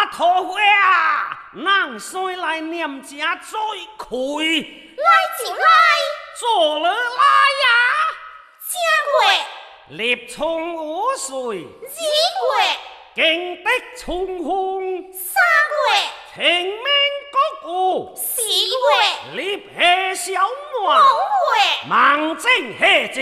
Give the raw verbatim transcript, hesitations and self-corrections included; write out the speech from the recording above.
桃花啊，让谁来念家最亏？ 来进来， 坐了来呀！ 家贵， 立冲五岁， 二贵， 敬的冲锋， 三贵， 平民国故， 四贵， 立下小五满， 贵。 望正下